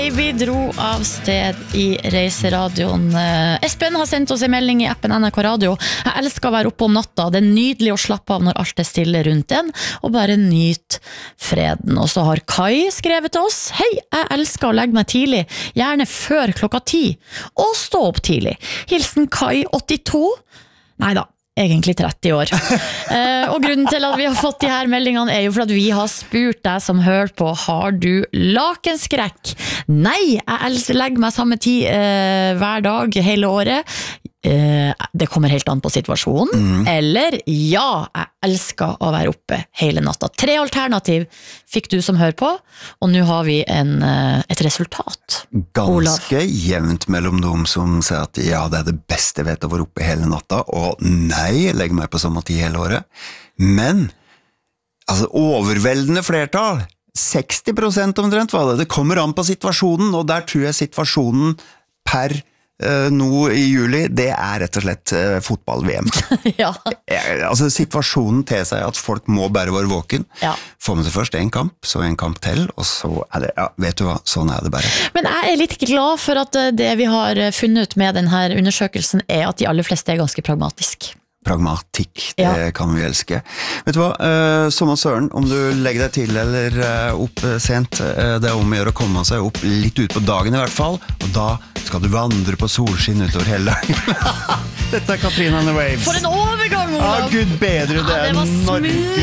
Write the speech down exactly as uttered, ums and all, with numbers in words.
Vi dro av sted i reiseradioen. Espen har sendt oss en melding i appen N R K Radio. Jeg elsker å være oppe om natta. Det er nydelig å slappe av når alt er stille rundt en, og bare nyt freden. Og så har Kai skrevet til oss: Hei, jeg elsker å legge meg tidlig, gjerne før klokka ti, og stå opp tidlig. Hilsen Kai åttito. Neida, egentlig tretti år. eh, og grunnen til at vi har fått de her meldingene er jo for at vi har spurt deg som hører på: har du lakenskrekk? Nei, jeg legger meg samme tid eh, hver dag hele året. Eh, det kommer helt an på situasjonen. Mm. Eller ja, jeg elsker å være oppe hele natta. Tre alternativ fikk du som hører på, og nå har vi en, et resultat. Ganske Olav. jevnt mellom dem som sier at ja, det er det beste jeg vet å være oppe hele natta, og nei, jeg legger meg på samme tid hele året. Men, altså overveldende flertall, seksti prosent omtrent var det, det kommer an på situasjonen, og der tror jeg situasjonen per Uh, nå i juli, det er rett og slett uh, fotball-V M. Ja. Altså situasjonen til seg at folk må bare være våken. Ja. Få med seg først en kamp, så en kamp til, og så er det, ja, vet du hva, sånn er det bare. Men jeg er litt glad for at det vi har funnet ut med denne undersøkelsen er at de aller fleste er ganske pragmatiske. Pragmatikk, det Ja. kan vi elske. Vet du hva, uh, som og søren, om du legger deg til eller uh, opp uh, sent, uh, det er om å gjøre å komme seg opp litt ut på dagen i hvert fall, og da skal du vandre på solskinn utover hele dagen. Dette er Katrina and the Waves. For en overgang, Olav! Ja, Gud bedre, det Ja, det er var Norge. smooth.